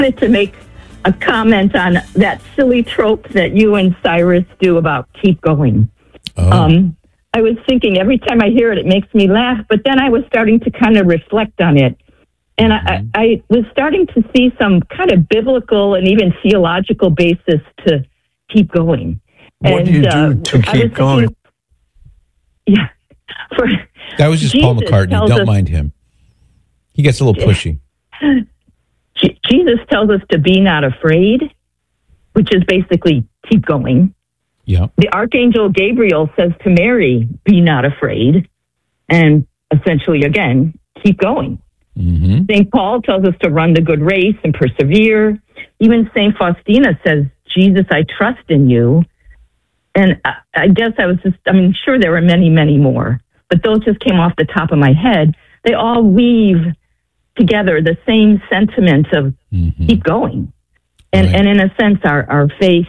wanted to make a comment on that silly trope that you and Cyrus do about keep going. Oh. I was thinking every time I hear it, it makes me laugh, but then I was starting to kind of reflect on it. And I was starting to see some kind of biblical and even theological basis to keep going. What do you do to keep going? Yeah. That was just Paul McCartney. Don't mind him. He gets a little pushy. Jesus tells us to be not afraid, which is basically keep going. Yeah. The Archangel Gabriel says to Mary, be not afraid. And essentially, again, keep going. Mm-hmm. St. Paul tells us to run the good race and persevere. Even St. Faustina says, Jesus, I trust in you. And I guess sure there were many, many more, but those just came off the top of my head. They all weave together the same sentiment of keep going. And in a sense, our faith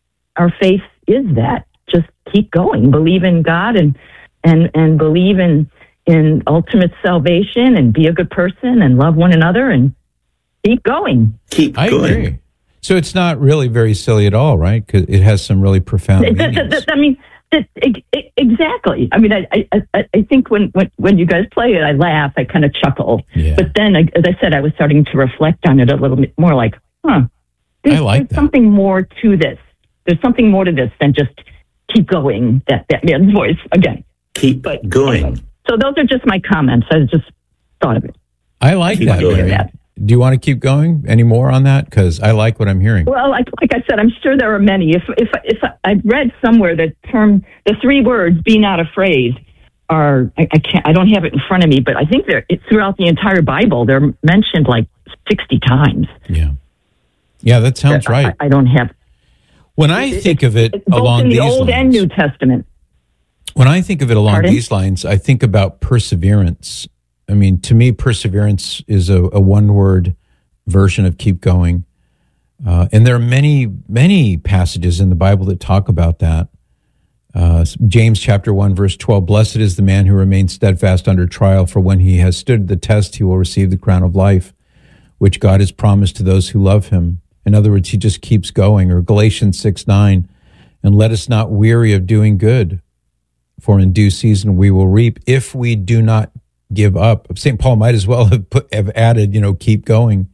is that. Just keep going. Believe in God and believe in ultimate salvation and be a good person and love one another and keep going. Keep going. I agree. So it's not really very silly at all, right? Because it has some really profound meanings. I mean, exactly. I mean, I think when you guys play it, I laugh, I kind of chuckle. Yeah. But then, as I said, I was starting to reflect on it a little bit more like, there's something more to this. There's something more to this than just keep going, that man's voice again. Keep going. Anyway, so those are just my comments. I just thought of it. I like that, Mary. Do you want to keep going any more on that? Because I like what I'm hearing. Well, like I said, I'm sure there are many. If I read somewhere the three words "be not afraid" are I don't have it in front of me, but I think it's throughout the entire Bible. They're mentioned like 60 times. Yeah, that sounds right. I don't have. When I think of it along these lines, both in the Old and New Testament. When I think of it along these lines, I think about perseverance. I mean, to me, perseverance is a one-word version of keep going. And there are many, many passages in the Bible that talk about that. James chapter 1, verse 12, blessed is the man who remains steadfast under trial, for when he has stood the test, he will receive the crown of life, which God has promised to those who love him. In other words, he just keeps going. Or Galatians 6:9, and let us not weary of doing good, for in due season we will reap if we do not give up. St. Paul might as well have added, keep going.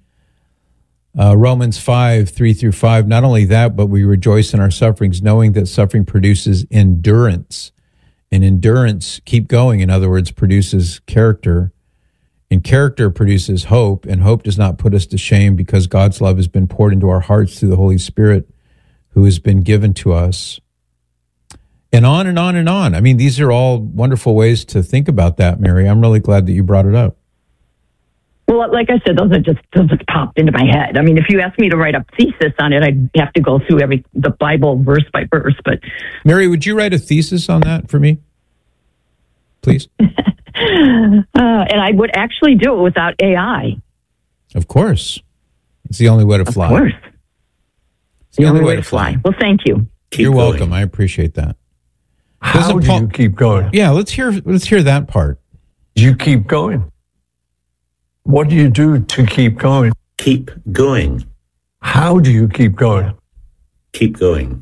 Romans 5:3-5, not only that, but we rejoice in our sufferings, knowing that suffering produces endurance. And endurance, keep going, in other words, produces character. And character produces hope, and hope does not put us to shame because God's love has been poured into our hearts through the Holy Spirit who has been given to us. And on and on and on. I mean, these are all wonderful ways to think about that, Mary. I'm really glad that you brought it up. Well, like I said, those just popped into my head. I mean, if you asked me to write a thesis on it, I'd have to go through the Bible verse by verse. But Mary, would you write a thesis on that for me, please? And I would actually do it without AI. Of course. It's the only way to fly. Of course. It's the only way to fly. Well, thank you. You're welcome. I appreciate that. How do you keep going? Yeah, let's hear that part. You keep going. What do you do to keep going? Keep going. How do you keep going? Keep going.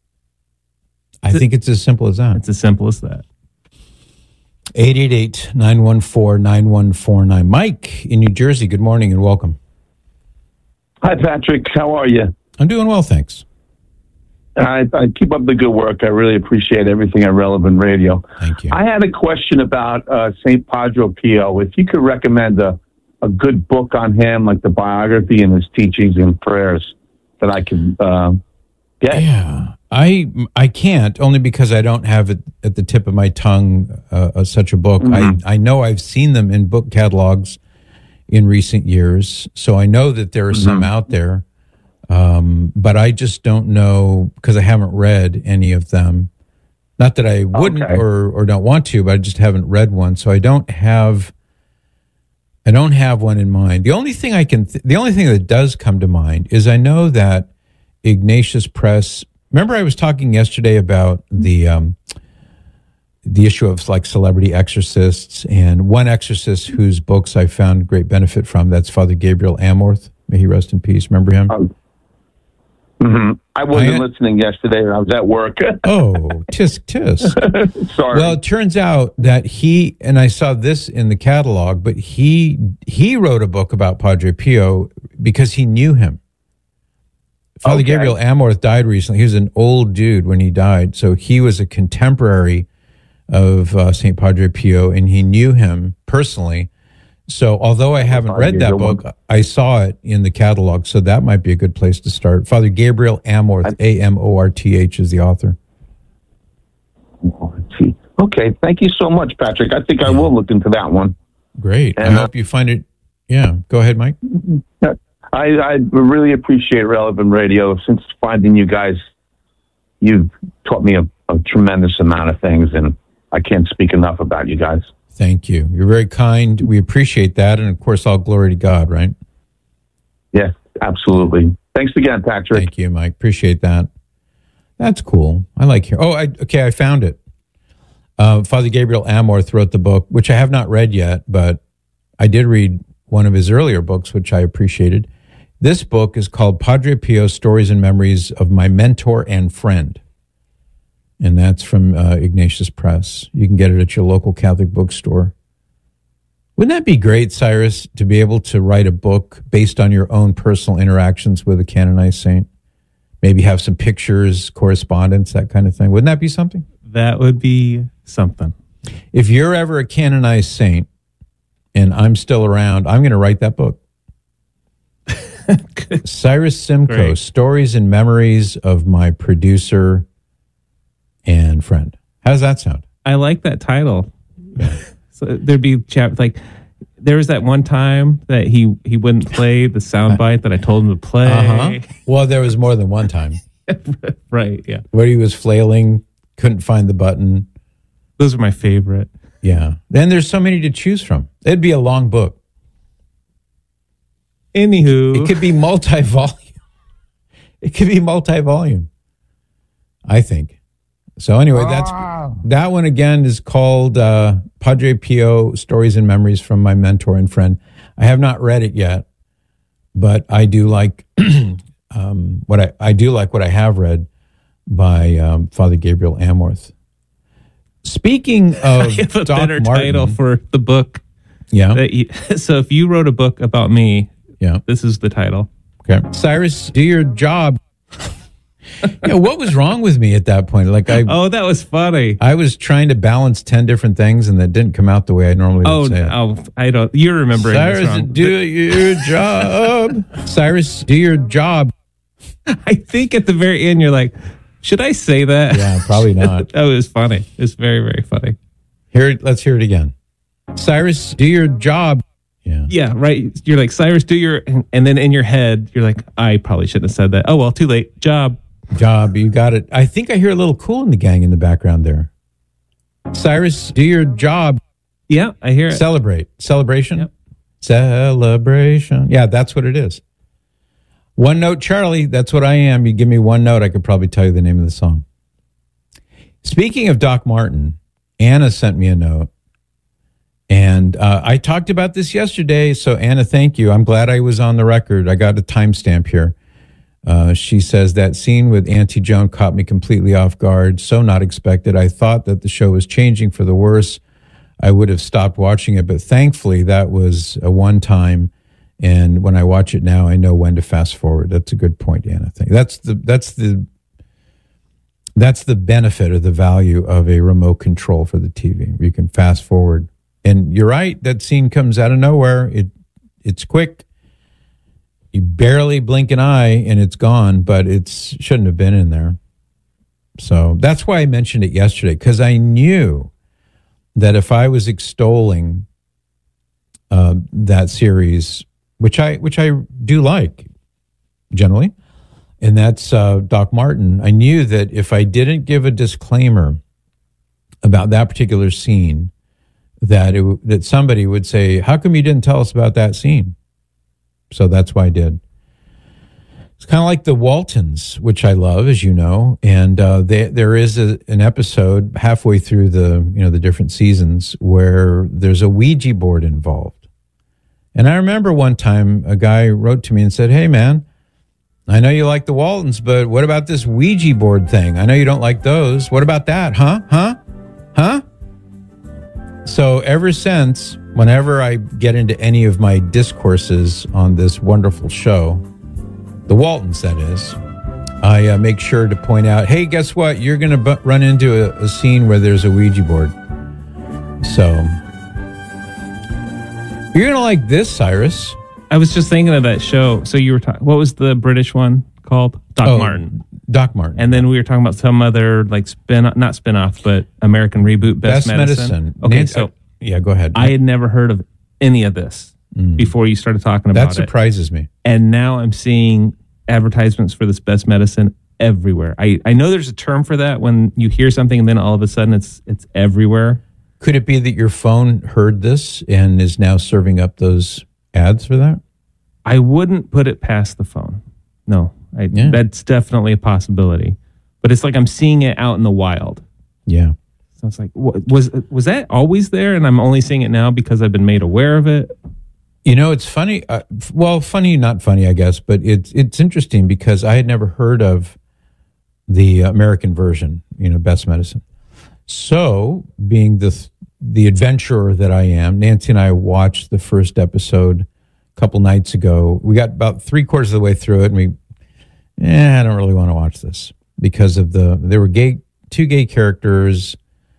I think it's as simple as that. It's as simple as that. 888-914-9149. Mike in New Jersey, good morning and welcome. Hi, Patrick. How are you? I'm doing well, thanks. I keep up the good work. I really appreciate everything at Relevant Radio. Thank you. I had a question about St. Padre Pio. If you could recommend a good book on him, like the biography and his teachings and prayers that I can get. Yeah, I can't, only because I don't have it at the tip of my tongue, such a book. Mm-hmm. I know I've seen them in book catalogs in recent years, so I know that there are some out there, but I just don't know because I haven't read any of them. Not that I wouldn't or don't want to, but I just haven't read one, so I don't have one in mind. The only thing that does come to mind is I know that Ignatius Press. Remember, I was talking yesterday about the issue of like celebrity exorcists, and one exorcist whose books I found great benefit from. That's Father Gabriel Amorth. May he rest in peace. Remember him? I wasn't listening yesterday. I was at work. Oh, tisk. Sorry. Well, it turns out that he, and I saw this in the catalog, but he wrote a book about Padre Pio because he knew him. Father Gabriel Amorth died recently. He was an old dude when he died, so he was a contemporary of St. Padre Pio, and he knew him personally. So although I haven't read that book, I saw it in the catalog, so that might be a good place to start. Father Gabriel Amorth, Amorth is the author. Okay, thank you so much, Patrick. I think I will look into that one. Great. And I hope you find it. Yeah, go ahead, Mike. I really appreciate Relevant Radio. Since finding you guys, you've taught me a tremendous amount of things, and I can't speak enough about you guys. Thank you. You're very kind. We appreciate that. And of course, all glory to God, right? Yes, absolutely. Thanks again, Patrick. Thank you, Mike. Appreciate that. That's cool. I like hearing. I found it. Father Gabriel Amorth wrote the book, which I have not read yet, but I did read one of his earlier books, which I appreciated. This book is called Padre Pio, Stories and Memories of My Mentor and Friend. And that's from Ignatius Press. You can get it at your local Catholic bookstore. Wouldn't that be great, Cyrus, to be able to write a book based on your own personal interactions with a canonized saint? Maybe have some pictures, correspondence, that kind of thing. Wouldn't that be something? That would be something. If you're ever a canonized saint and I'm still around, I'm going to write that book. Cyrus Simcoe, Great. Stories and Memories of My Producer and Friend. How does that sound? I like that title. Yeah. So there'd be like there was that one time that he wouldn't play the soundbite that I told him to play. Uh-huh. Well, there was more than one time. Right, yeah. Where he was flailing, couldn't find the button. Those are my favorite. Yeah. Then there's so many to choose from. It'd be a long book. Anywho. It could be multi-volume. I think. So anyway, that one again is called Padre Pio, Stories and Memories from My Mentor and Friend. I have not read it yet, but I do like what I have read by Father Gabriel Amorth. Speaking of I have a Doc better Martin, title for the book. Yeah. So if you wrote a book about me, this is the title. Okay. Cyrus, do your job. What was wrong with me at that point? Oh, that was funny. I was trying to balance 10 different things, and that didn't come out the way I normally would say it. Oh, I don't. You're remembering Cyrus, this wrong. do your job. Cyrus, do your job. I think at the very end, you're like, should I say that? Yeah, probably not. That was funny. It's very, very funny. Let's hear it again. Cyrus, do your job. Yeah, right. You're like, Cyrus, do your, and then in your head, you're like, I probably shouldn't have said that. Oh, well, too late. Job, you got it. I think I hear a little Kool in the Gang in the background there. Cyrus, do your job. Yeah, I hear it. Celebration? Yep. Celebration. Yeah, that's what it is. One Note Charlie, that's what I am. You give me one note, I could probably tell you the name of the song. Speaking of Doc Martin, Anna sent me a note. And I talked about this yesterday, so Anna, thank you. I'm glad I was on the record. I got a timestamp here. She says, that scene with Auntie Joan caught me completely off guard, so not expected. I thought that the show was changing for the worse. I would have stopped watching it, but thankfully that was a one-time, and when I watch it now, I know when to fast forward. That's a good point, Anna. That's the benefit or the value of a remote control for the TV. You can fast forward. And you're right, that scene comes out of nowhere. It's quick. You barely blink an eye and it's gone, but it shouldn't have been in there. So that's why I mentioned it yesterday, because I knew that if I was extolling that series, which I do like generally, and that's Doc Martin, I knew that if I didn't give a disclaimer about that particular scene, that somebody would say, how come you didn't tell us about that scene? So that's why I did. It's kind of like the Waltons, which I love, as you know, and there is an episode halfway through the different seasons where there's a Ouija board involved. And I remember one time a guy wrote to me and said, "Hey, man, I know you like the Waltons, but what about this Ouija board thing? I know you don't like those. What about that? Huh? So ever since, whenever I get into any of my discourses on this wonderful show, the Waltons, that is, I make sure to point out, hey, guess what? You're going to run into a scene where there's a Ouija board. So you're going to like this, Cyrus. I was just thinking of that show. So you were talking, what was the British one called? Doc Martin. Doc Martin. And then we were talking about some other like not spin-off, but American reboot, Best Medicine. Okay, so yeah, go ahead. I had never heard of any of this before you started talking about it. That surprises me. And now I'm seeing advertisements for this Best Medicine everywhere. I know there's a term for that when you hear something and then all of a sudden it's everywhere. Could it be that your phone heard this and is now serving up those ads for that? I wouldn't put it past the phone. No, that's definitely a possibility. But it's like I'm seeing it out in the wild. Yeah. So it's like, was that always there? And I'm only seeing it now because I've been made aware of it. You know, it's funny. Funny, not funny, I guess. But it's interesting because I had never heard of the American version, Best Medicine. So, being the adventurer that I am, Nancy and I watched the first episode a couple nights ago. We got about 3/4 of the way through it, and I don't really want to watch this because of there were two gay characters,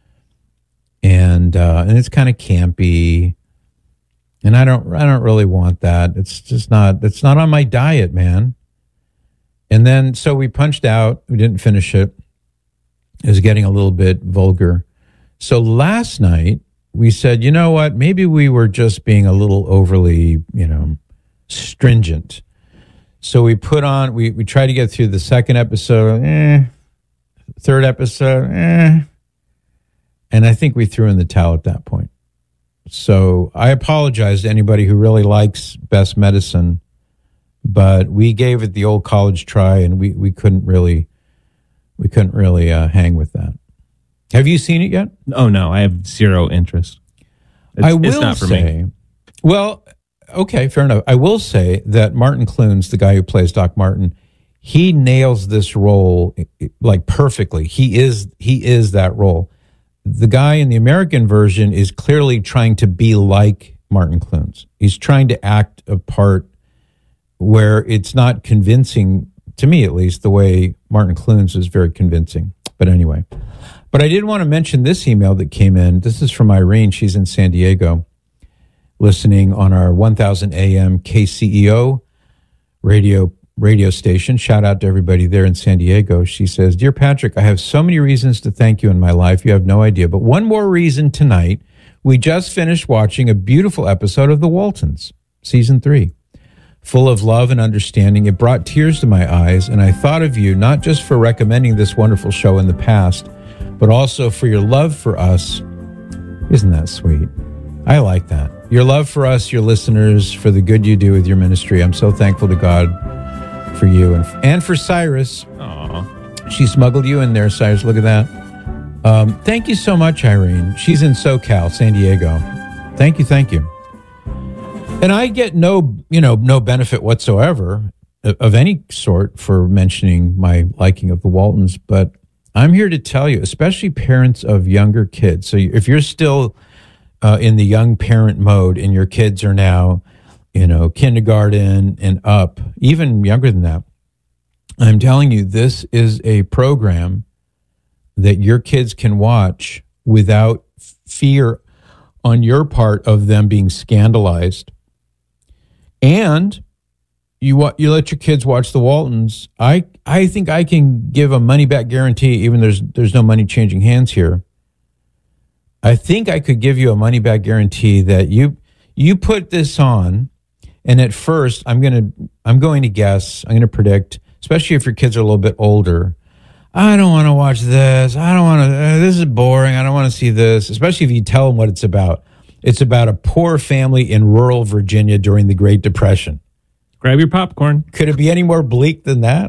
and it's kind of campy, and I don't really want that. It's not on my diet, man. And then so we punched out. We didn't finish it. It was getting a little bit vulgar. So last night we said, you know what? Maybe we were just being a little overly, stringent. So we put on, we tried to get through the second episode, third episode, and I think we threw in the towel at that point. So I apologize to anybody who really likes Best Medicine, but we gave it the old college try, and we couldn't really hang with that. Have you seen it yet? Oh no, I have zero interest. It's not for me. Well, okay, fair enough. I will say that Martin Clunes, the guy who plays Doc Martin, he nails this role like perfectly. He is that role. The guy in the American version is clearly trying to be like Martin Clunes. He's trying to act a part where it's not convincing, to me at least, the way Martin Clunes is very convincing. But anyway, but I did want to mention this email that came in. This is from Irene. She's in San Diego, listening on our 1000 AM KCEO radio station. Shout out to everybody there in San Diego. She says, "Dear Patrick, I have so many reasons to thank you in my life. You have no idea. But one more reason tonight. We just finished watching a beautiful episode of The Waltons, season 3. Full of love and understanding. It brought tears to my eyes, and I thought of you not just for recommending this wonderful show in the past, but also for your love for us." Isn't that sweet? I like that. Your love for us, your listeners, for the good you do with your ministry. I'm so thankful to God for you and for Cyrus. Aww. She smuggled you in there, Cyrus. Look at that. Thank you so much, Irene. She's in SoCal, San Diego. Thank you. And I get no benefit whatsoever of any sort for mentioning my liking of the Waltons, but I'm here to tell you, especially parents of younger kids. So if you're still in the young parent mode and your kids are now, kindergarten and up, even younger than that, I'm telling you, this is a program that your kids can watch without fear on your part of them being scandalized. And you let your kids watch the Waltons. I think I can give a money back guarantee, even there's no money changing hands here. I think I could give you a money back guarantee that you put this on, and at first I'm going to predict, especially if your kids are a little bit older, I don't want to watch this. I don't want to. This is boring. I don't want to see this. Especially if you tell them what it's about. It's about a poor family in rural Virginia during the Great Depression. Grab your popcorn. Could it be any more bleak than that?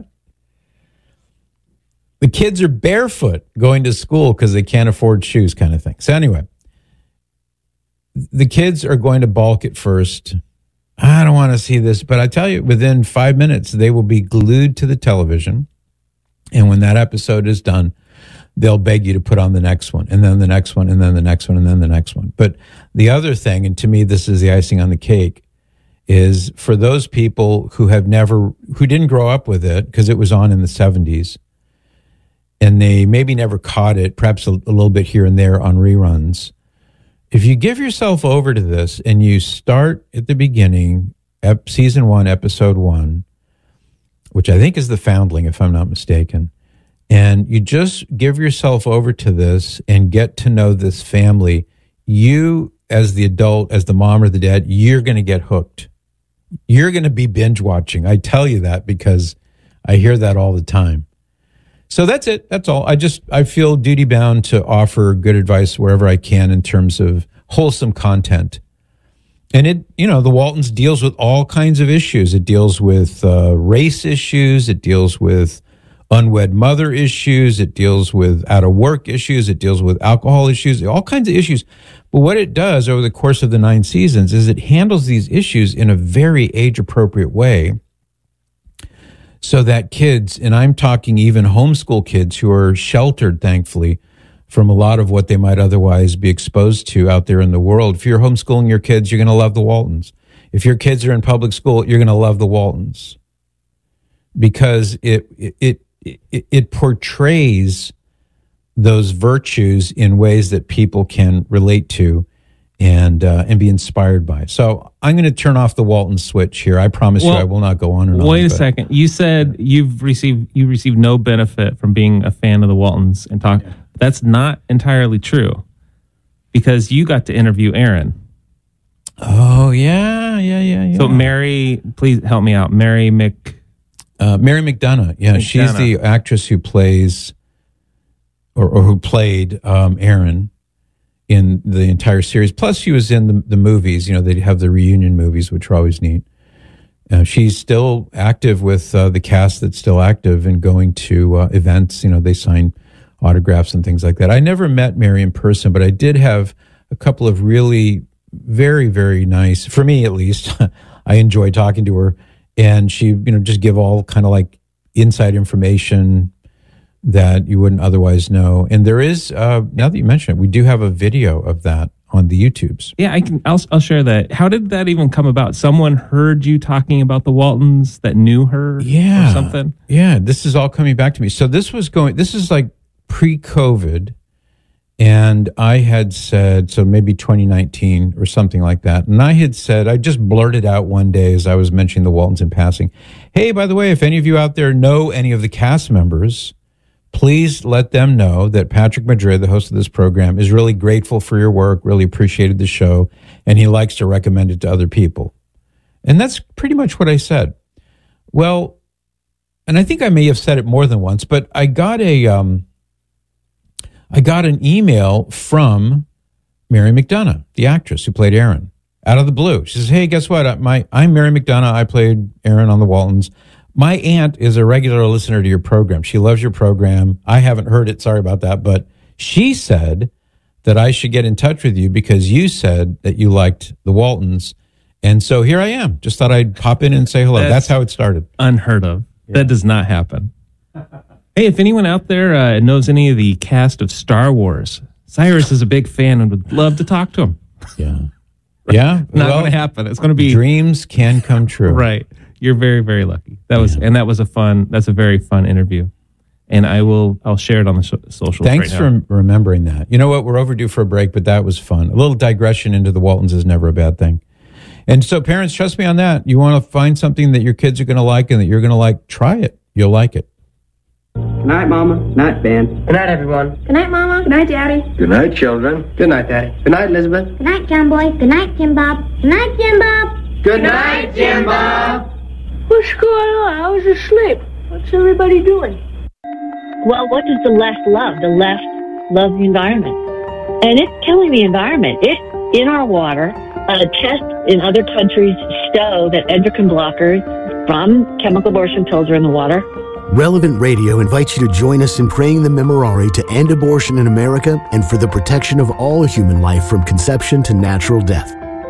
The kids are barefoot going to school because they can't afford shoes, kind of thing. So anyway, the kids are going to balk at first. I don't want to see this. But I tell you, within 5 minutes, they will be glued to the television. And when that episode is done, they'll beg you to put on the next one, and then the next one, and then the next one, and then the next one. But the other thing, and to me, this is the icing on the cake, is for those people who didn't grow up with it because it was on in the 70s, and they maybe never caught it, perhaps a little bit here and there on reruns. If you give yourself over to this and you start at the beginning, season 1, episode 1, which I think is The Foundling, if I'm not mistaken, and you just give yourself over to this and get to know this family, you as the adult, as the mom or the dad, you're going to get hooked. You're going to be binge watching. I tell you that because I hear that all the time. So that's it. That's all. I feel duty bound to offer good advice wherever I can in terms of wholesome content. And the Waltons deals with all kinds of issues. It deals with race issues. It deals with unwed mother issues. It deals with out of work issues. It deals with alcohol issues, all kinds of issues. But what it does over the course of the 9 seasons is it handles these issues in a very age appropriate way so that kids, and I'm talking even homeschool kids who are sheltered, thankfully, from a lot of what they might otherwise be exposed to out there in the world. If you're homeschooling your kids, you're going to love the Waltons. If your kids are in public school, you're going to love the Waltons because it portrays those virtues in ways that people can relate to and be inspired by. So I'm going to turn off the Walton switch here. I promise you I will not go on and on. Wait a second. You said you received no benefit from being a fan of the Waltons and talk. Yeah. That's not entirely true because you got to interview Aaron. Oh, yeah. So Mary, please help me out. Mary McDonough. Yeah, she's the actress who plays or who played Aaron in the entire series. Plus, she was in the movies. They have the reunion movies, which are always neat. She's still active with the cast that's still active and going to events. They sign autographs and things like that. I never met Mary in person, but I did have a couple of really very, very nice, for me at least, I enjoy talking to her. And she, just give all kind of like inside information that you wouldn't otherwise know. And there is, now that you mention it, we do have a video of that on the YouTubes. Yeah, I'll share that. How did that even come about? Someone heard you talking about the Waltons that knew her or something? Yeah, this is all coming back to me. So this is like pre-COVID. And I had said, so maybe 2019 or something like that. And I had said, I just blurted out one day as I was mentioning the Waltons in passing, hey, by the way, if any of you out there know any of the cast members, please let them know that Patrick Madrid, the host of this program, is really grateful for your work, really appreciated the show, and he likes to recommend it to other people. And that's pretty much what I said. Well, and I think I may have said it more than once, but I got an email from Mary McDonough, the actress who played Aaron, out of the blue. She says, hey, guess what? I'm Mary McDonough. I played Aaron on the Waltons. My aunt is a regular listener to your program. She loves your program. I haven't heard it. Sorry about that. But she said that I should get in touch with you because you said that you liked the Waltons. And so here I am. Just thought I'd pop in and say hello. That's how it started. Unheard of. Yeah. That does not happen. Hey, if anyone out there knows any of the cast of Star Wars, Cyrus is a big fan and would love to talk to him. Yeah. Yeah. Not going to happen. It's going to be... Dreams can come true. Right. You're very, very lucky. That's a very fun interview. And I'll share it on the socials. Thanks for remembering that. You know what? We're overdue for a break, but that was fun. A little digression into the Waltons is never a bad thing. And so parents, trust me on that. You want to find something that your kids are going to like and that you're going to like, try it. You'll like it. Good night, Mama. Good night, Ben. Good night, everyone. Good night, Mama. Good night, Daddy. Good night, children. Good night, Daddy. Good night, Elizabeth. Good night, John Boy. Good night, Jim Bob. Good night, Jim Bob. Good night, Jim Bob. What's going on? I was asleep. What's everybody doing? Well, what does the left love? The left loves the environment. And it's killing the environment. It's in our water. Tests in other countries show that endocrine blockers from chemical abortion pills are in the water. Relevant Radio invites you to join us in praying the Memorare to end abortion in America and for the protection of all human life from conception to natural death.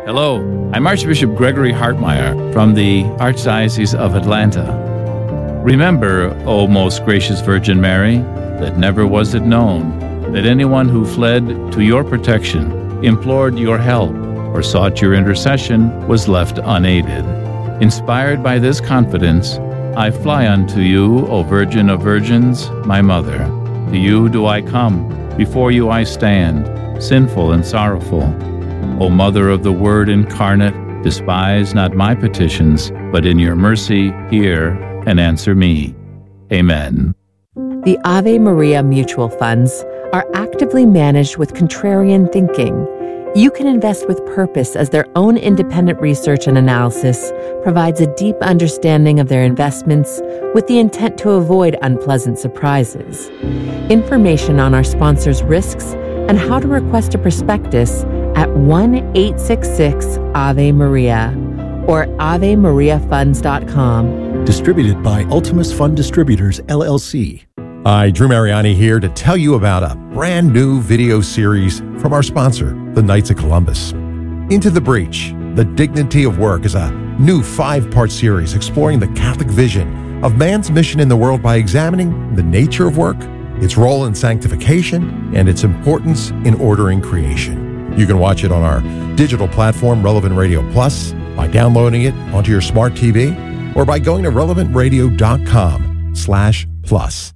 Hello, I'm Archbishop Gregory Hartmeyer from the Archdiocese of Atlanta. Remember, O most gracious Virgin Mary, that never was it known that anyone who fled to your protection, implored your help, or sought your intercession was left unaided. Inspired by this confidence, I fly unto you, O Virgin of Virgins, my Mother. To you do I come, before you I stand, sinful and sorrowful. O Mother of the Word incarnate, despise not my petitions, but in your mercy hear and answer me. Amen. The Ave Maria mutual funds are actively managed with contrarian thinking. You can invest with purpose as their own independent research and analysis provides a deep understanding of their investments with the intent to avoid unpleasant surprises. Information on our sponsors' risks and how to request a prospectus at 1-866-AVE-MARIA or AveMariaFunds.com. Distributed by Ultimus Fund Distributors, LLC. Hi, Drew Mariani here to tell you about a brand new video series from our sponsor, the Knights of Columbus. Into the Breach, The Dignity of Work is a new 5-part series exploring the Catholic vision of man's mission in the world by examining the nature of work, its role in sanctification, and its importance in ordering creation. You can watch it on our digital platform, Relevant Radio Plus, by downloading it onto your smart TV, or by going to relevantradio.com/plus.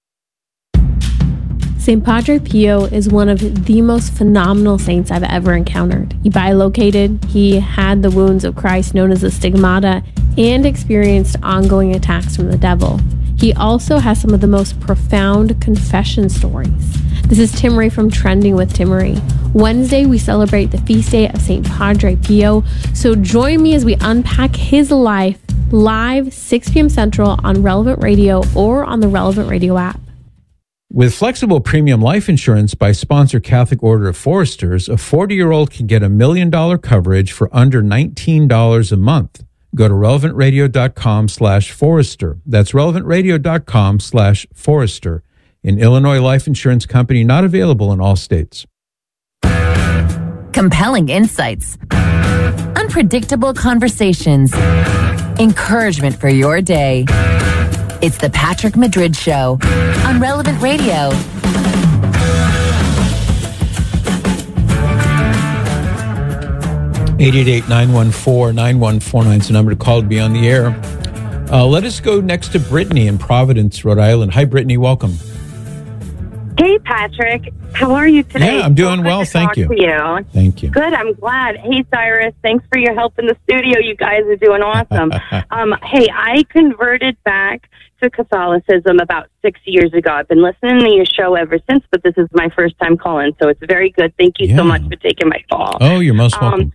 St. Padre Pio is one of the most phenomenal saints I've ever encountered. He bilocated, he had the wounds of Christ known as the stigmata, and experienced ongoing attacks from the devil. He also has some of the most profound confession stories. This is Timmerie from Trending with Timmerie. Wednesday, we celebrate the feast day of St. Padre Pio, so join me as we unpack his life live 6 p.m. Central on Relevant Radio or on the Relevant Radio app. With flexible premium life insurance by sponsor Catholic Order of Foresters, a 40-year-old can get $1 million coverage for under $19 a month. Go to relevantradio.com/Forester. That's relevantradio.com/Forester. An Illinois life insurance company not available in all states. Compelling insights, unpredictable conversations, encouragement for your day. It's the Patrick Madrid Show on Relevant Radio. (888-914-9149) is the number to call to be on the air. Let us go next to Brittany in Providence, Rhode Island. Hi, Brittany. Welcome. Hey, Patrick. How are you today? Yeah, I'm doing well. Thank you. Thank you. Good. I'm glad. Hey, Cyrus. Thanks for your help in the studio. You guys are doing awesome. Hey, I converted back to Catholicism about 6 years ago. I've been listening to your show ever since, but this is my first time calling, so it's very good. Thank you so much for taking my call. Oh, you're most welcome.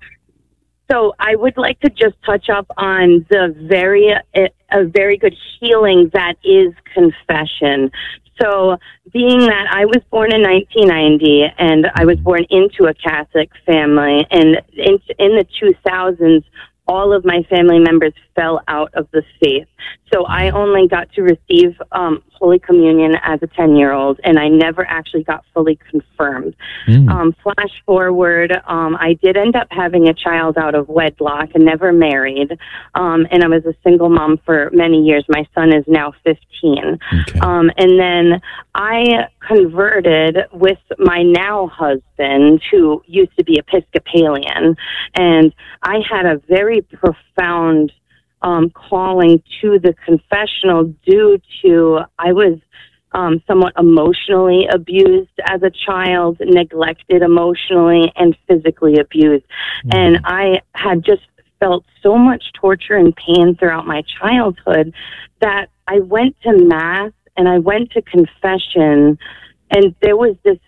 So I would like to just touch up on a very good healing that is confession. So being that I was born in 1990 and I was born into a Catholic family, and in the 2000s, all of my family members fell out of the faith. So I only got to receive Holy Communion as a 10-year-old, and I never actually got fully confirmed. Flash forward, I did end up having a child out of wedlock and never married, and I was a single mom for many years. My son is now 15. Okay. And then I converted with my now husband, who used to be Episcopalian, and I had a very profound calling to the confessional due to I was somewhat emotionally abused as a child, neglected emotionally and physically abused. And I had just felt so much torture and pain throughout my childhood that I went to Mass and I went to confession, and there was this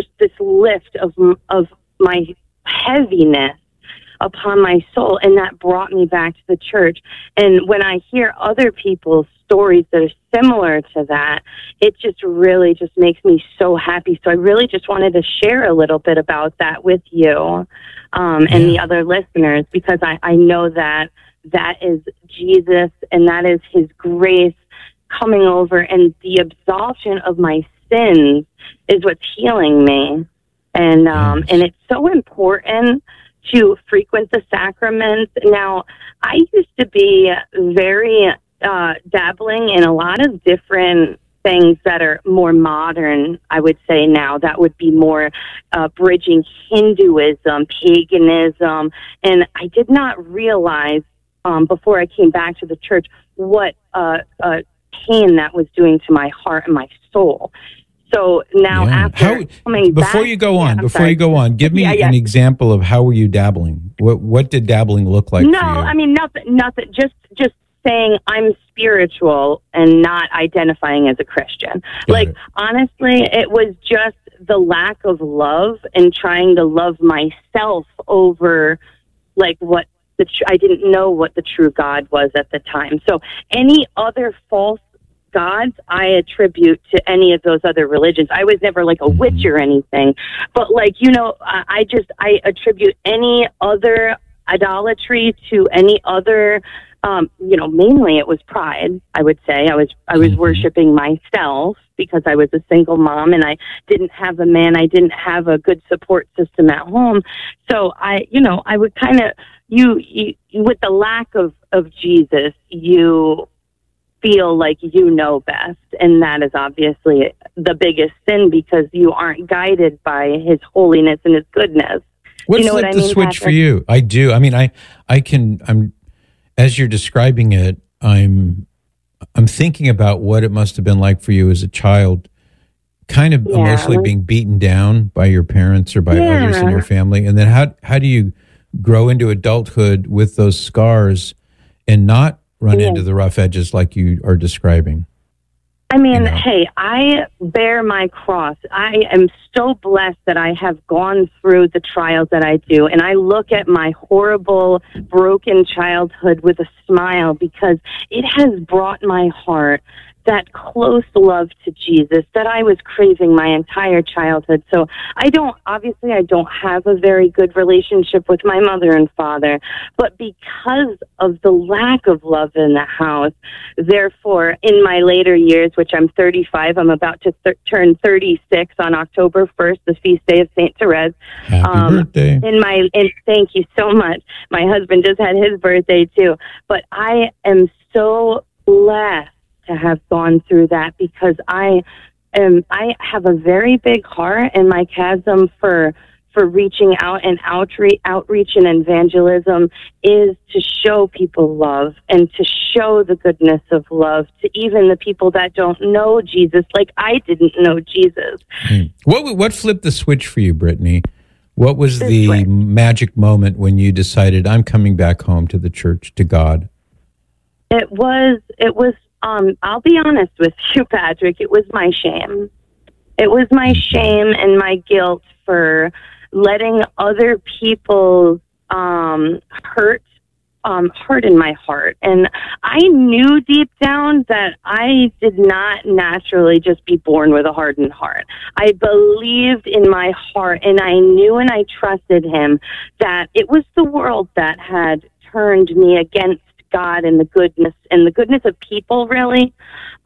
lift of my heaviness upon my soul, and that brought me back to the church. And when I hear other people's stories that are similar to that, it just really just makes me so happy. So I really just wanted to share a little bit about that with you and the other listeners, because I know that is Jesus and that is his grace coming over, and the absolution of my sins is what's healing me. And and it's so important to frequent the sacraments. Now, I used to be very dabbling in a lot of different things that are more modern, I would say now. That would be more bridging Hinduism, paganism, and I did not realize before I came back to the church what pain that was doing to my heart and my soul. So now after coming back... Before you go on, give me an example of how were you dabbling? What did dabbling look like for you? I mean, nothing. Just saying I'm spiritual and not identifying as a Christian. Honestly, it was just the lack of love and trying to love myself over what I didn't know what the true God was at the time. So any other false gods I attribute to any of those other religions. I was never like a witch or anything, but I attribute any other idolatry to any other mainly it was pride. I would say I was worshiping myself because I was a single mom and I didn't have a man. I didn't have a good support system at home. So I would kind of, you with the lack of Jesus, you feel like you know best. And that is obviously the biggest sin because you aren't guided by his holiness and his goodness. What flipped the switch for you? I do. I mean, I'm as you're describing it, I'm thinking about what it must have been like for you as a child, kind of emotionally being beaten down by your parents or by others in your family. And then how do you grow into adulthood with those scars and not run into the rough edges like you are describing? I mean, hey, I bear my cross. I am so blessed that I have gone through the trials that I do. And I look at my horrible, broken childhood with a smile because it has brought my heart that close love to Jesus that I was craving my entire childhood. So I don't have a very good relationship with my mother and father, but because of the lack of love in the house, therefore, in my later years, which I'm 35, I'm about to turn 36 on October 1st, the feast day of St. Therese. Happy birthday. And thank you so much. My husband just had his birthday too, but I am so blessed to have gone through that because I have a very big heart, and my chasm for reaching out and outreach and evangelism is to show people love and to show the goodness of love to even the people that don't know Jesus, like I didn't know Jesus. What flipped the switch for you, Brittany? What was the magic moment when you decided I'm coming back home to the church, to God? It was. I'll be honest with you, Patrick. It was my shame. It was my shame and my guilt for letting other people's hurt in my heart. And I knew deep down that I did not naturally just be born with a hardened heart. I believed in my heart, and I knew and I trusted him that it was the world that had turned me against God and the goodness of people, really.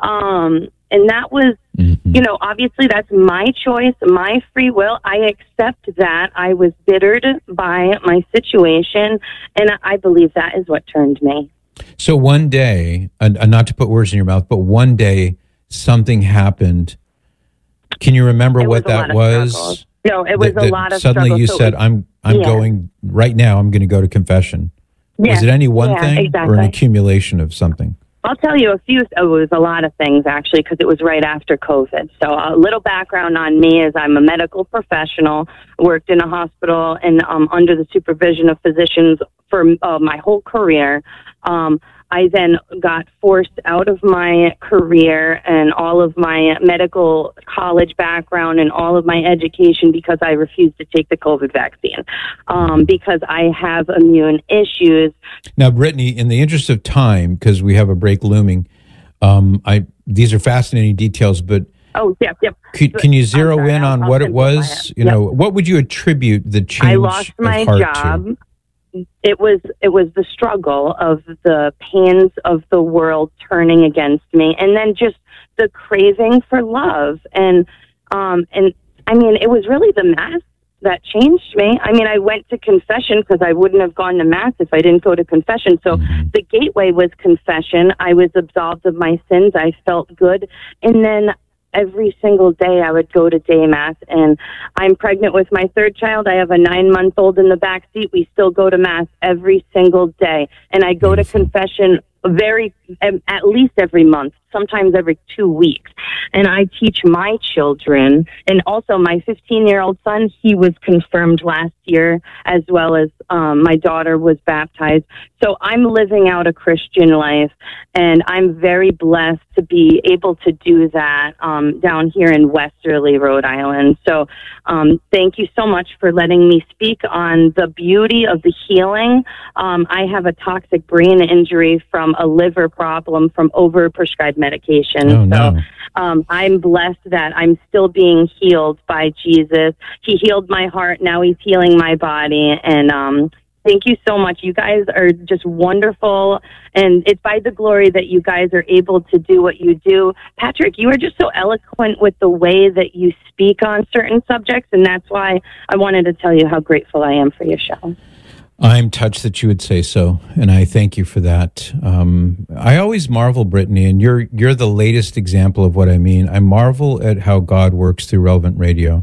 And that was, obviously that's my choice, my free will. I accept that. I was bittered by my situation, and I believe that is what turned me. So one day, and not to put words in your mouth, but one day something happened. Can you remember what that was? No, it was a lot of suddenly struggle. You said, I'm going right now, I'm going to go to confession. Was it any one thing or an accumulation of something? I'll tell you it was a lot of things, actually, because it was right after COVID. So a little background on me is I'm a medical professional, worked in a hospital and under the supervision of physicians for my whole career. I then got forced out of my career and all of my medical college background and all of my education because I refused to take the COVID vaccine because I have immune issues. Now, Brittany, in the interest of time, because we have a break looming, these are fascinating details, but can you zero in on what it was? What would you attribute the change? I lost my job. To? It was the struggle of the pains of the world turning against me, and then just the craving for love, and I mean, it was really the that changed me. I mean, I went to confession because I wouldn't have gone to Mass if I didn't go to confession. So the gateway was confession. I was absolved of my sins. I felt good. And then every single day I would go to day Mass, and I'm pregnant with my third child. I have a 9-month-old in the back seat. We still go to Mass every single day, and I go to confession at least every month, sometimes every 2 weeks. And I teach my children, and also my 15-year-old son, he was confirmed last year, as well as my daughter was baptized. So I'm living out a Christian life, and I'm very blessed to be able to do that down here in Westerly, Rhode Island. So thank you so much for letting me speak on the beauty of the healing. I have a toxic brain injury from a liver problem from overprescribed medication. Oh, no. So I'm blessed that I'm still being healed by Jesus. He healed my heart. Now he's healing my body. And thank you so much. You guys are just wonderful. And it's by the glory that you guys are able to do what you do. Patrick, you are just so eloquent with the way that you speak on certain subjects. And that's why I wanted to tell you how grateful I am for your show. I'm touched that you would say so, and I thank you for that. I always marvel, Brittany, and you're the latest example of what I mean. I marvel at how God works through Relevant Radio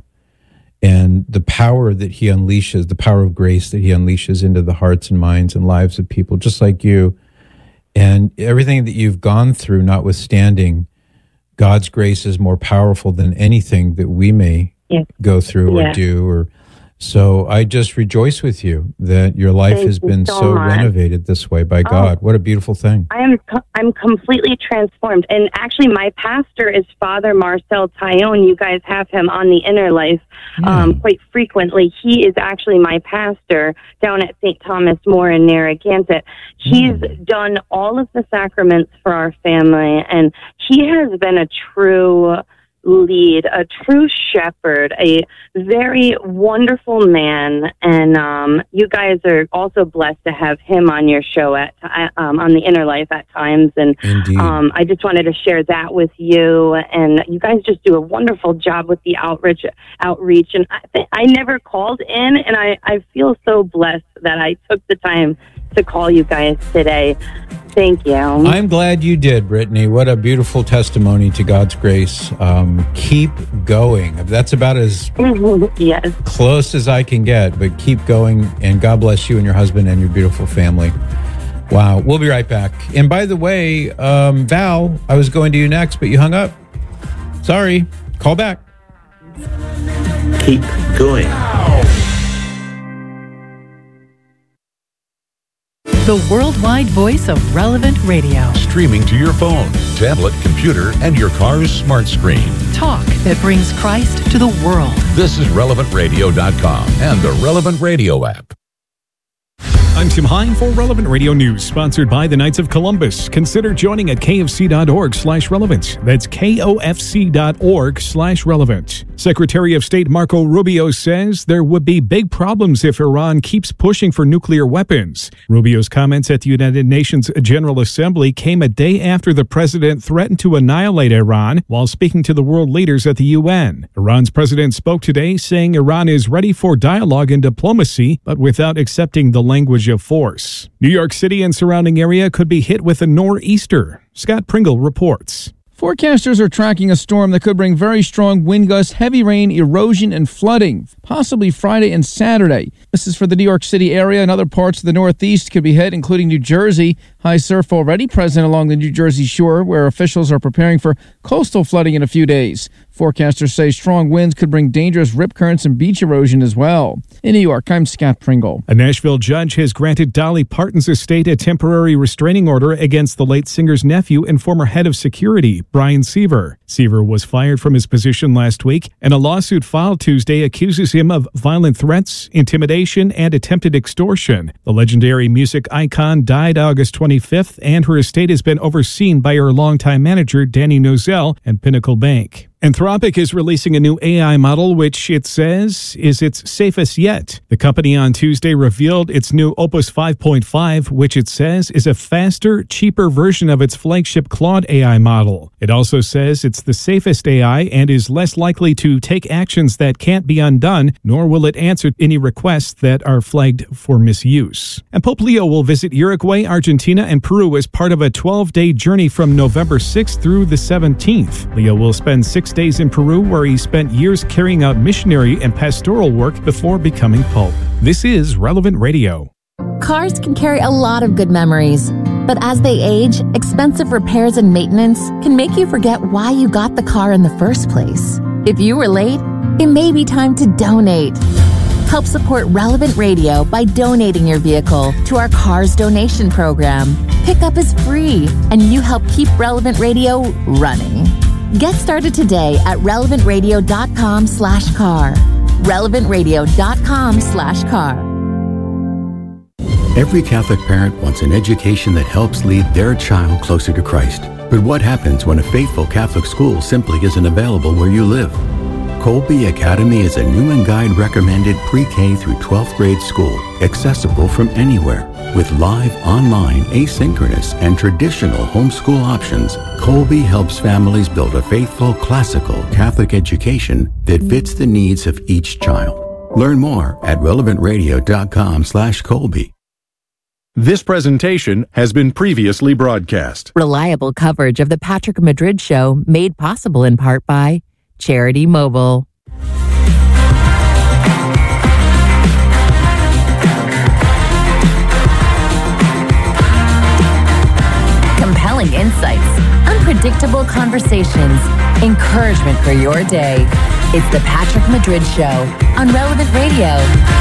and the power that he unleashes, the power of grace that he unleashes into the hearts and minds and lives of people just like you. And everything that you've gone through, notwithstanding, God's grace is more powerful than anything that we may go through or do. So I just rejoice with you that your life has been so renovated this way by God. What a beautiful thing. I'm completely transformed. And actually, my pastor is Father Marcel Tyone. You guys have him on the Inner Life quite frequently. He is actually my pastor down at St. Thomas More in Narragansett. He's done all of the sacraments for our family, and he has been a true lead, a true shepherd, a very wonderful man, and you guys are also blessed to have him on your show on the Inner Life at times. And I just wanted to share that with you. And you guys just do a wonderful job with the outreach. And I never called in, and I feel so blessed that I took the time to call you guys today. Thank you. I'm glad you did, Brittany. What a beautiful testimony to God's grace. Keep going. That's about as close as I can get, but keep going, and God bless you and your husband and your beautiful family. Wow. We'll be right back. And by the way, Val, I was going to you next, but you hung up. Sorry. Call back. Keep going. The worldwide voice of Relevant Radio. Streaming to your phone, tablet, computer, and your car's smart screen. Talk that brings Christ to the world. This is RelevantRadio.com and the Relevant Radio app. I'm Tim Hine for Relevant Radio News, sponsored by the Knights of Columbus. Consider joining at kfc.org/relevant. That's kofc.org/relevant. Secretary of State Marco Rubio says there would be big problems if Iran keeps pushing for nuclear weapons. Rubio's comments at the United Nations General Assembly came a day after the president threatened to annihilate Iran while speaking to the world leaders at the UN. Iran's president spoke today, saying Iran is ready for dialogue and diplomacy, but without accepting the language of force. New York City and surrounding area could be hit with a nor'easter. Scott Pringle reports. Forecasters are tracking a storm that could bring very strong wind gusts, heavy rain, erosion, and flooding, possibly Friday and Saturday. This is for the New York City area, and other parts of the Northeast could be hit, including New Jersey. High surf already present along the New Jersey shore, where officials are preparing for coastal flooding in a few days. Forecasters say strong winds could bring dangerous rip currents and beach erosion as well. In New York, I'm Scott Pringle. A Nashville judge has granted Dolly Parton's estate a temporary restraining order against the late singer's nephew and former head of security, Brian Seaver. Seaver was fired from his position last week, and a lawsuit filed Tuesday accuses him of violent threats, intimidation, and attempted extortion. The legendary music icon died August 25th, and her estate has been overseen by her longtime manager, Danny Nozell, and Pinnacle Bank. Anthropic is releasing a new AI model, which it says is its safest yet. The company on Tuesday revealed its new Opus 5.5, which it says is a faster, cheaper version of its flagship Claude AI model. It also says it's the safest AI and is less likely to take actions that can't be undone, nor will it answer any requests that are flagged for misuse. And Pope Leo will visit Uruguay, Argentina, and Peru as part of a 12-day journey from November 6th through the 17th. Leo will spend 6 days in Peru, where he spent years carrying out missionary and pastoral work before becoming Pope. This is Relevant Radio. Cars can carry a lot of good memories, but as they age, expensive repairs and maintenance can make you forget why you got the car in the first place. If you were late, it may be time to donate. Help support Relevant Radio by donating your vehicle to our Cars donation program. Pickup is free, and you help keep Relevant Radio running. Get started today at relevantradio.com/car. relevantradio.com/car. Every Catholic parent wants an education that helps lead their child closer to Christ. But what happens when a faithful Catholic school simply isn't available where you live? Colby Academy is a Newman Guide recommended pre-K through 12th grade school, accessible from anywhere. With live, online, asynchronous, and traditional homeschool options, Colby helps families build a faithful, classical Catholic education that fits the needs of each child. Learn more at relevantradio.com/Colby. This presentation has been previously broadcast. Reliable coverage of the Patrick Madrid Show made possible in part by Charity Mobile. Compelling insights, unpredictable conversations, encouragement for your day. It's the Patrick Madrid Show on Relevant Radio.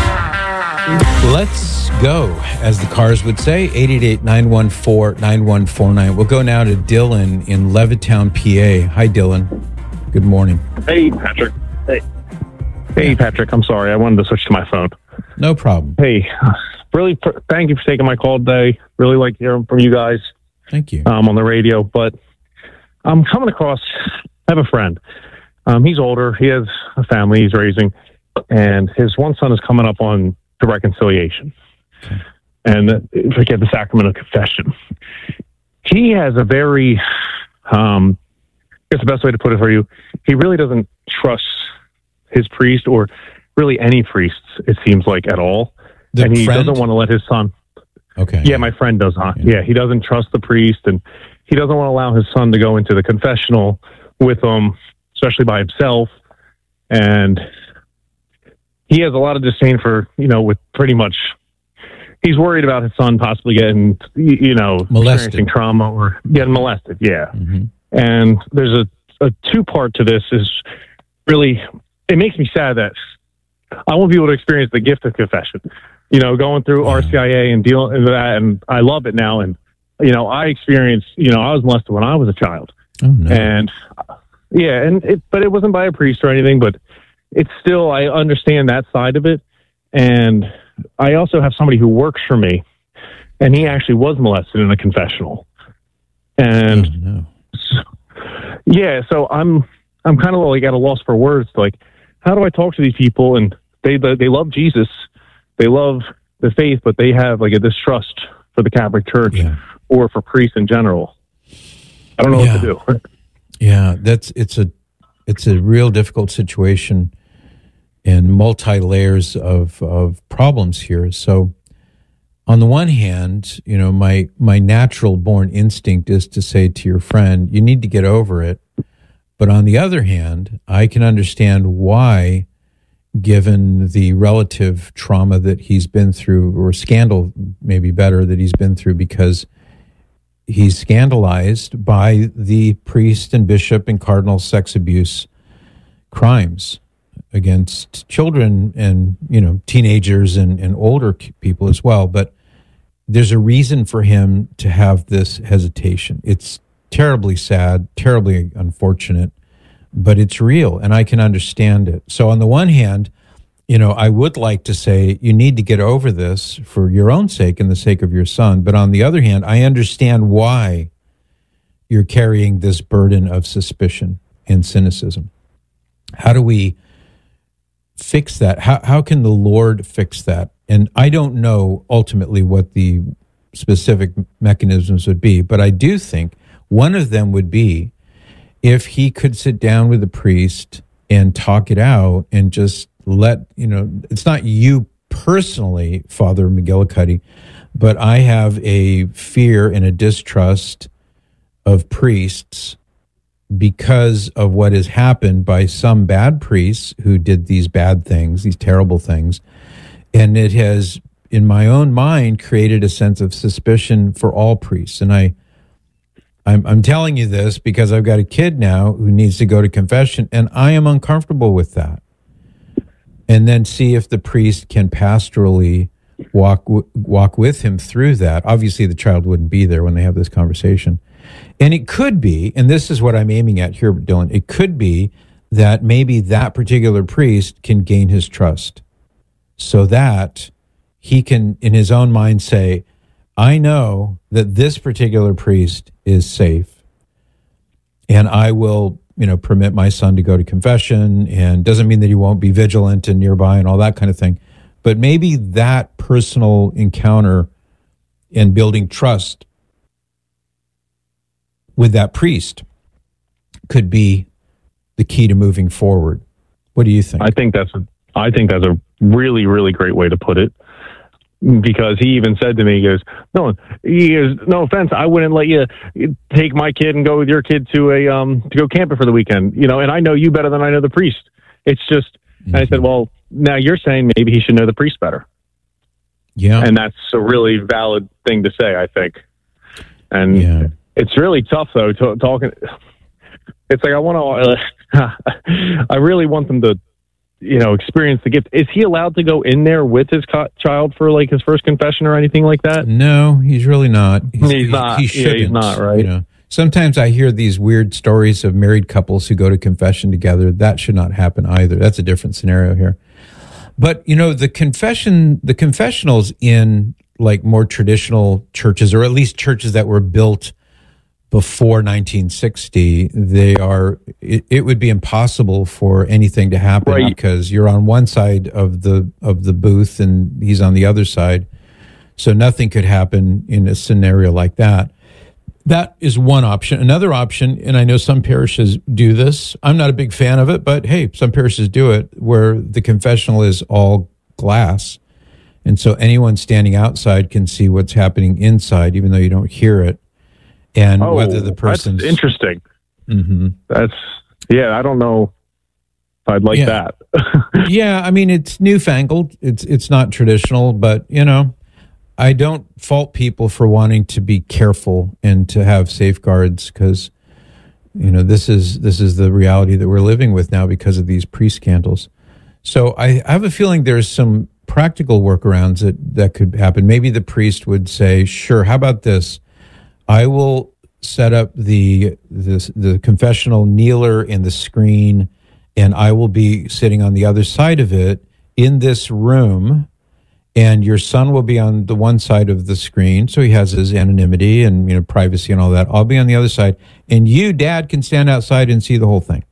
Let's go, as the cars would say, 888-914-9149. We'll go now to Dylan in Levittown, PA. Hi, Dylan. Good morning. Hey, Patrick. Hey, Patrick. I'm sorry. I wanted to switch to my phone. No problem. Hey, really, thank you for taking my call today. Really like hearing from you guys. Thank you. On the radio, but I'm coming across, I have a friend. He's older. He has a family he's raising, and his one son is coming up on the reconciliation. Okay. And forget the sacrament of confession. He has a very, I guess the best way to put it for you, he really doesn't trust his priest or really any priests, it seems like, at all. And he doesn't want to let his son. Okay. Yeah, my friend does not. Yeah, he doesn't trust the priest, and he doesn't want to allow his son to go into the confessional with him, especially by himself. And he has a lot of disdain for, with pretty much, he's worried about his son possibly getting, experiencing trauma or getting molested. Yeah. Mm-hmm. And there's a two-part to this is really, it makes me sad that I won't be able to experience the gift of confession. Going through RCIA and dealing with that, and I love it now. And, I experienced, I was molested when I was a child. Oh, no. And, but it wasn't by a priest or anything, but it's still, I understand that side of it. And I also have somebody who works for me, and he actually was molested in a confessional. And, so I'm kind of like at a loss for words. Like, how do I talk to these people? And they love Jesus. They love the faith, but they have like a distrust for the Catholic Church or for priests in general. I don't know what to do. Yeah, it's a real difficult situation and multi-layers of problems here. So on the one hand, my natural born instinct is to say to your friend, you need to get over it. But on the other hand, I can understand why, given the relative trauma that he's been through, or scandal maybe better that he's been through, because he's scandalized by the priest and bishop and cardinal sex abuse crimes against children and, teenagers and older people as well. But there's a reason for him to have this hesitation. It's terribly sad, terribly unfortunate, but it's real, and I can understand it. So on the one hand, I would like to say you need to get over this for your own sake and the sake of your son. But on the other hand, I understand why you're carrying this burden of suspicion. and cynicism. How do we fix that? How can the Lord fix that? And I don't know ultimately what the specific mechanisms would be, but I do think one of them would be if he could sit down with the priest and talk it out and just let, it's not you personally, Father McGillicuddy, but I have a fear and a distrust of priests because of what has happened by some bad priests who did these bad things, these terrible things. And it has, in my own mind, created a sense of suspicion for all priests. And I'm telling you this because I've got a kid now who needs to go to confession, and I am uncomfortable with that. And then see if the priest can pastorally walk with him through that. Obviously, the child wouldn't be there when they have this conversation. And it could be, and this is what I'm aiming at here, Dylan, it could be that maybe that particular priest can gain his trust so that he can, in his own mind, say, I know that this particular priest is safe, and I will, permit my son to go to confession, and doesn't mean that he won't be vigilant and nearby and all that kind of thing. But maybe that personal encounter and building trust with that priest could be the key to moving forward. What do you think? I think that's a really, really great way to put it. Because he even said to me, he goes, no offense, I wouldn't let you take my kid and go with your kid to go camping for the weekend, and I know you better than I know the priest. It's just, and I said, well, now you're saying maybe he should know the priest better. Yeah. And that's a really valid thing to say, I think. And it's really tough though, talking. It's like, I really want them to, experience the gift. Is he allowed to go in there with his child for like his first confession or anything like that? No, he's really not. He's not. He shouldn't. He's not, right? Sometimes I hear these weird stories of married couples who go to confession together. That should not happen either. That's a different scenario here. But, the confessionals in like more traditional churches, or at least churches that were built before 1960, it would be impossible for anything to happen because you're on one side of the booth and he's on the other side. So nothing could happen in a scenario like that. That is one option. Another option, and I know some parishes do this. I'm not a big fan of it, but hey, some parishes do it, where the confessional is all glass. And so anyone standing outside can see what's happening inside, even though you don't hear it. And whether the person's... That's interesting. Mm-hmm. I don't know if I'd like that. Yeah, I mean, it's newfangled. It's not traditional, but, I don't fault people for wanting to be careful and to have safeguards because, this is the reality that we're living with now because of these pre-scandals. So I have a feeling there's some practical workarounds that could happen. Maybe the priest would say, sure, how about this? I will set up the confessional kneeler and the screen, and I will be sitting on the other side of it in this room, and your son will be on the one side of the screen, so he has his anonymity and privacy and all that. I'll be on the other side, and you, Dad, can stand outside and see the whole thing.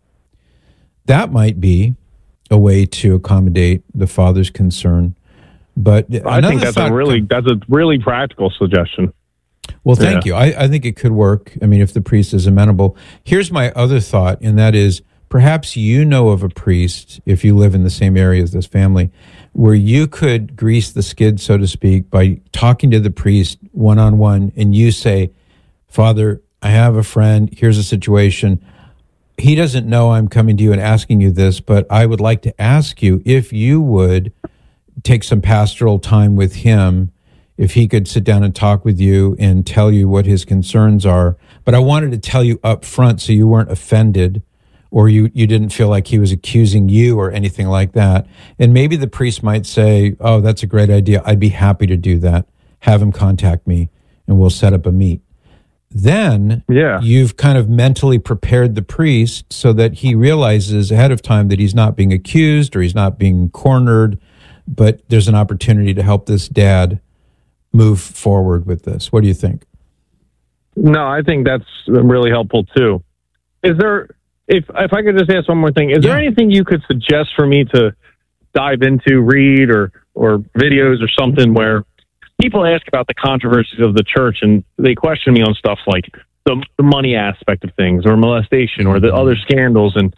That might be a way to accommodate the father's concern. But I think that's a really practical suggestion. Well, thank you. I think it could work. I mean, if the priest is amenable. Here's my other thought, and that is perhaps you know of a priest, if you live in the same area as this family, where you could grease the skid, so to speak, by talking to the priest one-on-one, and you say, Father, I have a friend. Here's a situation. He doesn't know I'm coming to you and asking you this, but I would like to ask you if you would take some pastoral time with him, if he could sit down and talk with you and tell you what his concerns are. But I wanted to tell you up front so you weren't offended or you didn't feel like he was accusing you or anything like that. And maybe the priest might say, oh, that's a great idea. I'd be happy to do that. Have him contact me and we'll set up a meet. Then you've kind of mentally prepared the priest so that he realizes ahead of time that he's not being accused or he's not being cornered, but there's an opportunity to help this dad move forward with this. What do you think? No, I think that's really helpful too. Is there if I could just ask one more thing, is there anything you could suggest for me to dive into, read, or videos or something where people ask about the controversies of the church and they question me on stuff like the money aspect of things or molestation or the other scandals, and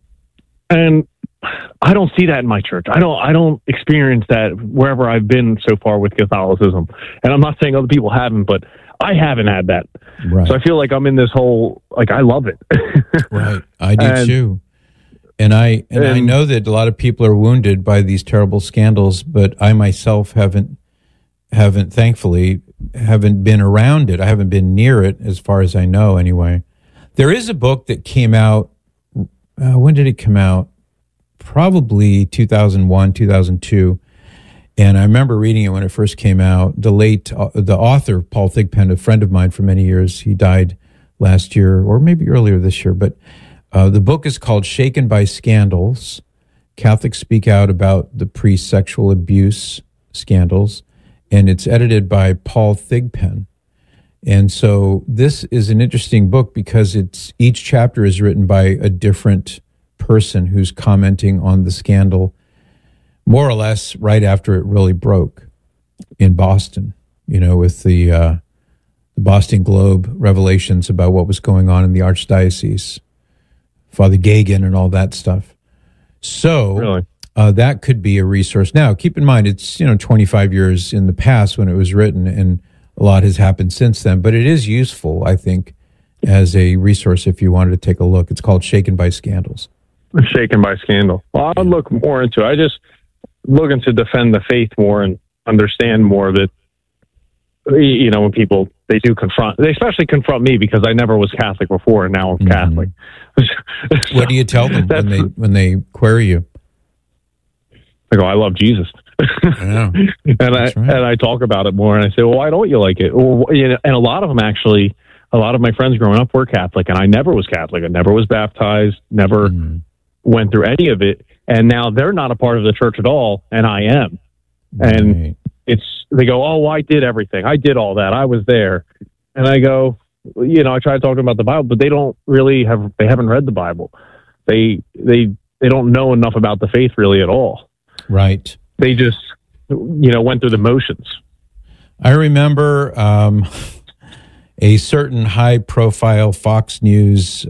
I don't see that in my church. I don't experience that wherever I've been so far with Catholicism. And I'm not saying other people haven't, but I haven't had that. Right. So I feel like I'm in this whole, like, I love it. Right. I do too. And I know that a lot of people are wounded by these terrible scandals, but I myself haven't thankfully been around it. I haven't been near it as far as I know anyway. There is a book that came out. When did it come out? Probably 2001, 2002. And I remember reading it when it first came out. The author, Paul Thigpen, a friend of mine for many years, he died last year or maybe earlier this year. But the book is called Shaken by Scandals. Catholics Speak Out About the Priest's Sexual Abuse Scandals. And it's edited by Paul Thigpen. And so this is an interesting book because each chapter is written by a different person who's commenting on the scandal, more or less right after it really broke in Boston, with the Boston Globe revelations about what was going on in the Archdiocese, Father Gagan and all that stuff. So really? That could be a resource. Now, keep in mind, it's 25 years in the past when it was written, and a lot has happened since then, but it is useful, I think, as a resource if you wanted to take a look. It's called Shaken by Scandals. Shaken by Scandal. Well, I'll look more into it. I just looking to defend the faith more and understand more of it. When people, they especially confront me because I never was Catholic before and now I'm Catholic. What do you tell them when they query you? I go, I love Jesus. And I talk about it more and I say, well, why don't you like it? Well, and a lot of them actually, a lot of my friends growing up were Catholic and I never was Catholic. I never was baptized, never went through any of it. And now they're not a part of the church at all. And I am. Right. And they go, oh, I did everything. I did all that. I was there. And I go, I try to talk to them about the Bible, but they don't really they haven't read the Bible. They don't know enough about the faith really at all. Right. They just, went through the motions. I remember a certain high-profile Fox News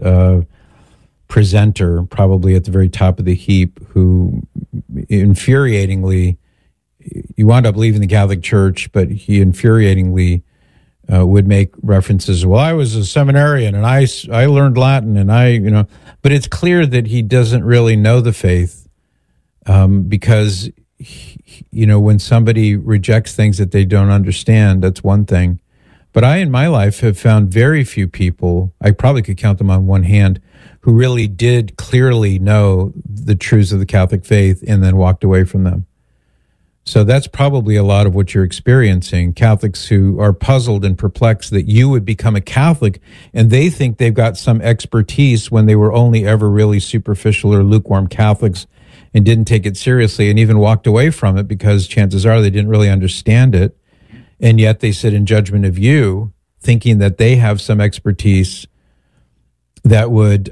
presenter, probably at the very top of the heap, who infuriatingly, he wound up leaving the Catholic Church, but he infuriatingly would make references. Well, I was a seminarian and I learned Latin and but it's clear that he doesn't really know the faith because, when somebody rejects things that they don't understand, that's one thing. But I, in my life, have found very few people, I probably could count them on one hand, who really did clearly know the truths of the Catholic faith and then walked away from them. So that's probably a lot of what you're experiencing. Catholics who are puzzled and perplexed that you would become a Catholic and they think they've got some expertise when they were only ever really superficial or lukewarm Catholics and didn't take it seriously and even walked away from it because chances are they didn't really understand it. And yet they sit in judgment of you, thinking that they have some expertise that would,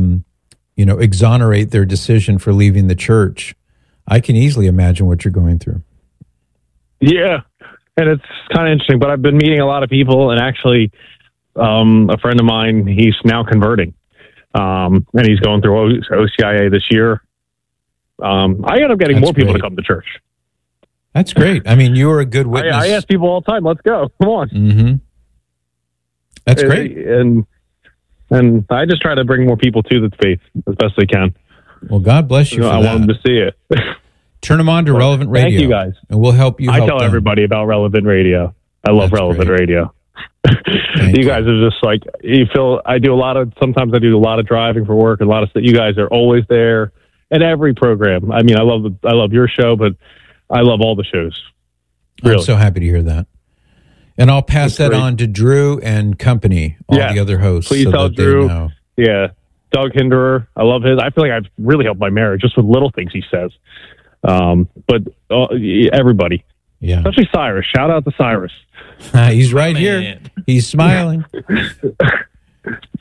exonerate their decision for leaving the church. I can easily imagine what you're going through. Yeah, and it's kind of interesting, but I've been meeting a lot of people, and actually a friend of mine, he's now converting, and he's going through OCIA this year. I end up getting more people to come to church. That's great. I mean, you are a good witness. I ask people all the time, let's go. Come on. Mm-hmm. That's great. And I just try to bring more people to the faith as best I can. Well, God bless you for I that. want them to see it. Turn them on to Relevant Radio. Thank you, guys. And we'll help you. I tell everybody about Relevant Radio. I love Relevant Radio. You guys are just like, sometimes I do a lot of driving for work, and a lot of stuff. You guys are always there at every program. I mean, I love your show, but I love all the shows. Really. I'm so happy to hear that. And I'll pass that on to Drew and company, all the other hosts. Please tell Drew. Yeah. Doug Hinderer. I love his. I feel like I've really helped my marriage just with little things he says. But everybody. Yeah. Especially Cyrus. Shout out to Cyrus. He's right here. He's smiling.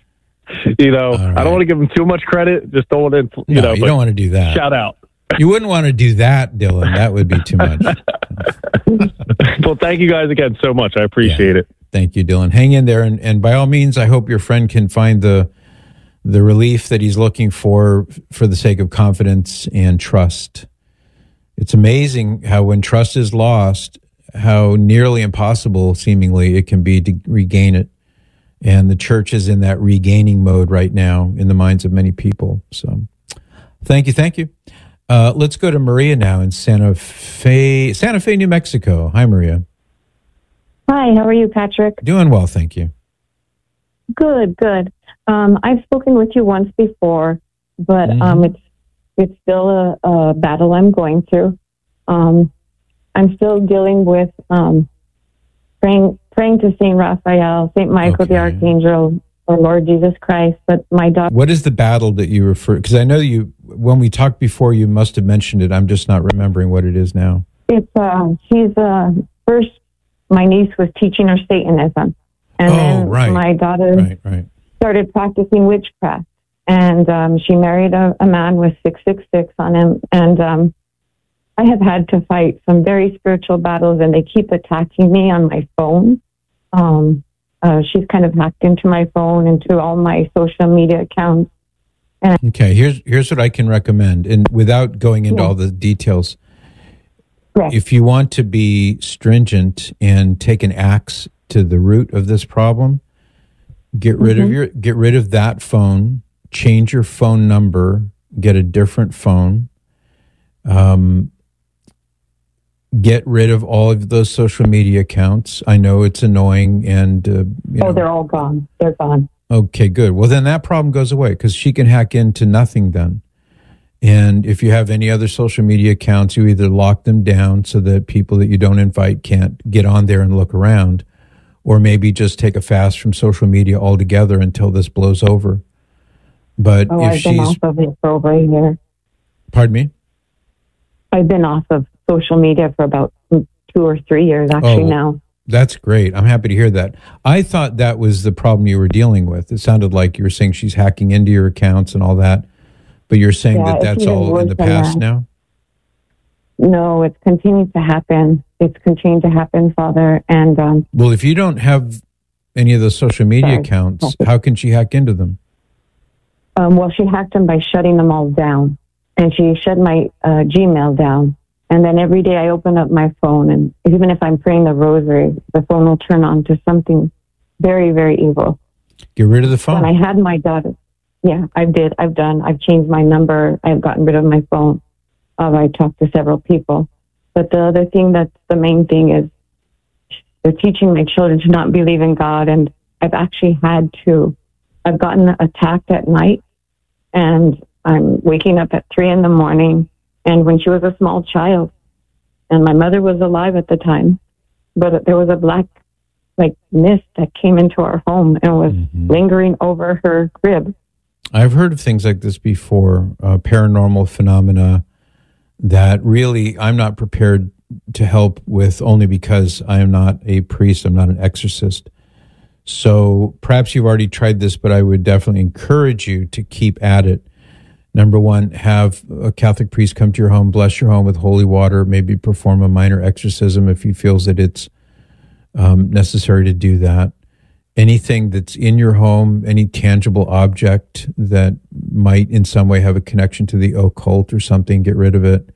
I don't want to give him too much credit. Just don't want to, you don't want to do that. Shout out. You wouldn't want to do that, Dylan. That would be too much. Well, thank you guys again so much. I appreciate it. Thank you, Dylan. Hang in there, and by all means, I hope your friend can find the relief that he's looking for the sake of confidence and trust. It's amazing how when trust is lost, how nearly impossible, seemingly, it can be to regain it. And the church is in that regaining mode right now in the minds of many people. So thank you. Let's go to Maria now in Santa Fe, New Mexico. Hi, Maria. Hi, how are you, Patrick? Doing well, thank you. Good. I've spoken with you once before, but it's still a battle I'm going through. I'm still dealing with praying to Saint Raphael, Saint Michael the Archangel, or Lord Jesus Christ. But my daughter. What is the battle that you refer? Because I know when we talked before, you must have mentioned it. I'm just not remembering what it is now. It's first. My niece was teaching her Satanism, and then my daughter started practicing witchcraft, and she married a man with 666 on him, and I have had to fight some very spiritual battles, and they keep attacking me on my phone. She's kind of hacked into my phone, into all my social media accounts. Okay, here's what I can recommend, and without going into all the details. If you want to be stringent and take an axe to the root of this problem, get rid of that phone, change your phone number, get a different phone, get rid of all of those social media accounts. I know it's annoying, and they're all gone. They're gone. Okay, good. Well, then that problem goes away because she can hack into nothing then. And if you have any other social media accounts, you either lock them down so that people that you don't invite can't get on there and look around, or maybe just take a fast from social media altogether until this blows over. But I've been off of it for over a year. Pardon me? I've been off of social media for about 2 or 3 years now. That's great. I'm happy to hear that. I thought that was the problem you were dealing with. It sounded like you were saying she's hacking into your accounts and all that. But you're saying that's all in the past now? No, it's continued to happen. It's continued to happen, Father. And well, if you don't have any of those social media accounts, how can she hack into them? Well, she hacked them by shutting them all down. And she shut my Gmail down. And then every day I open up my phone, and even if I'm praying the rosary, the phone will turn on to something very, very evil. Get rid of the phone. When I had my daughter. Yeah, I've changed my number. I've gotten rid of my phone. I talked to several people. But the other thing that's the main thing is they're teaching my children to not believe in God. And I've gotten attacked at night, and I'm waking up at 3 a.m. And when she was a small child, and my mother was alive at the time, but there was a black mist that came into our home and was lingering over her crib. I've heard of things like this before, paranormal phenomena that really I'm not prepared to help with, only because I am not a priest, I'm not an exorcist. So perhaps you've already tried this, but I would definitely encourage you to keep at it. Number one, have a Catholic priest come to your home, bless your home with holy water, maybe perform a minor exorcism if he feels that it's necessary to do that. Anything that's in your home, any tangible object that might in some way have a connection to the occult or something, get rid of it.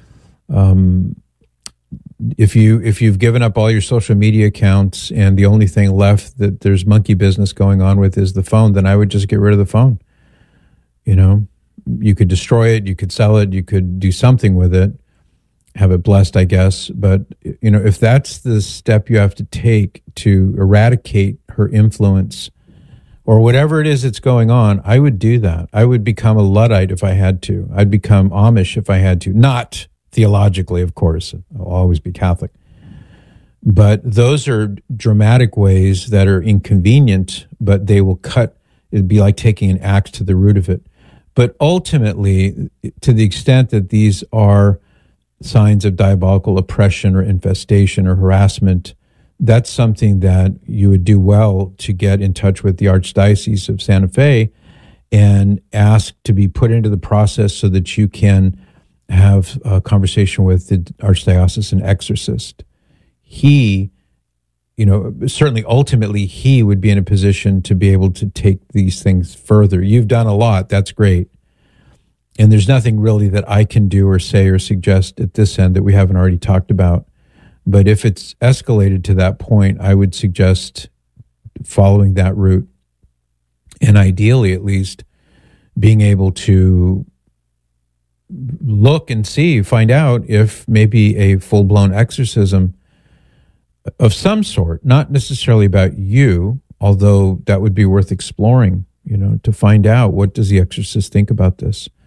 If you've given up all your social media accounts and the only thing left that there's monkey business going on with is the phone, then I would just get rid of the phone. You could destroy it, you could sell it, you could do something with it, have it blessed, I guess. But, if that's the step you have to take to eradicate her influence or whatever it is that's going on, I would do that. I would become a Luddite if I had to. I'd become Amish if I had to. Not theologically, of course. I'll always be Catholic. But those are dramatic ways that are inconvenient, but they will cut. It'd be like taking an axe to the root of it. But ultimately, to the extent that these are signs of diabolical oppression or infestation or harassment, that's something that you would do well to get in touch with the Archdiocese of Santa Fe and ask to be put into the process so that you can have a conversation with the Archdiocesan exorcist. He, certainly ultimately he would be in a position to be able to take these things further. You've done a lot. That's great. And there's nothing really that I can do or say or suggest at this end that we haven't already talked about. But if it's escalated to that point, I would suggest following that route. And ideally, at least, being able to look and find out if maybe a full-blown exorcism of some sort, not necessarily about you, although that would be worth exploring, to find out what does the exorcist think about this.